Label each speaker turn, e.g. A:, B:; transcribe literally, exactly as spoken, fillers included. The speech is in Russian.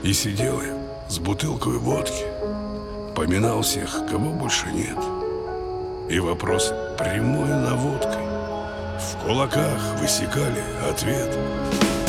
A: И сидел я с бутылкой водки, поминал всех, кого больше нет. И вопрос прямой наводкой в кулаках высекали ответ.